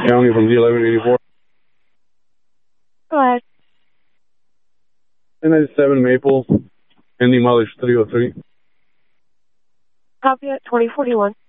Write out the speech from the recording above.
County from D1184. Go ahead. 1097 Maple, ending mileage 303. Copy at 2041.